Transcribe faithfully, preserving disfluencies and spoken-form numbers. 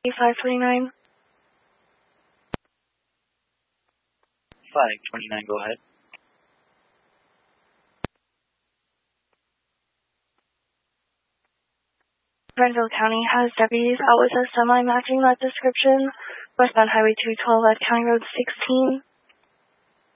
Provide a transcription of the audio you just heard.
five twenty-nine. five twenty-nine, go ahead. Renville County has deputies out with a semi matching that description, westbound Highway two twelve at County Road sixteen.